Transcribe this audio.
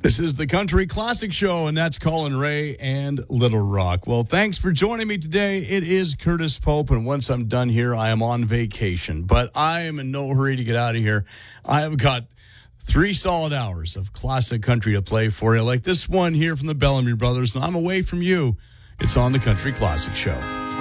This is the Country Classic Show, and that's Colin Ray and Little Rock. Well, thanks for joining me today. It is Curtis Pope, and once I'm done here, I am on vacation. But I am in no hurry to get out of here. I have got 3 solid hours of classic country to play for you, like this one here from the Bellamy Brothers, and I'm away from you. It's on the Country Classic Show.